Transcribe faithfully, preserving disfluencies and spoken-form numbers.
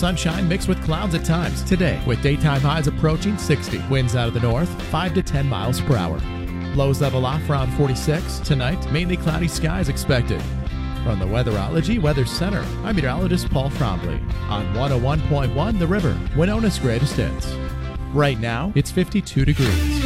sunshine mixed with clouds at times today, with daytime highs approaching sixty. Winds out of the north, five to ten miles per hour. Lows level off around forty-six. Tonight, mainly cloudy skies expected. From the Weatherology Weather Center, I'm meteorologist Paul Trombley on one oh one point one The River, Winona's greatest hits. Right now, it's fifty-two degrees.